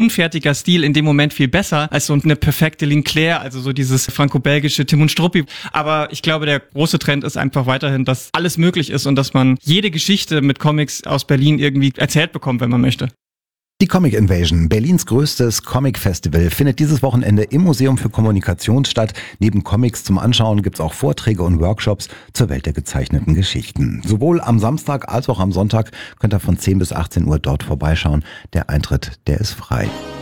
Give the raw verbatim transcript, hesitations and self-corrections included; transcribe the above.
unfertiger Stil in dem Moment viel besser als so eine perfekte Linclair, also so dieses franco-belgische Tim und Struppi. Aber ich glaube, der große Trend ist einfach weiterhin, dass alles möglich ist und dass man jede Geschichte mit Comics aus Berlin irgendwie erzählt bekommt, wenn man möchte. Die Comic Invasion, Berlins größtes Comic-Festival, findet dieses Wochenende im Museum für Kommunikation statt. Neben Comics zum Anschauen gibt's auch Vorträge und Workshops zur Welt der gezeichneten Geschichten. Sowohl am Samstag als auch am Sonntag könnt ihr von zehn bis achtzehn Uhr dort vorbeischauen. Der Eintritt, der ist frei.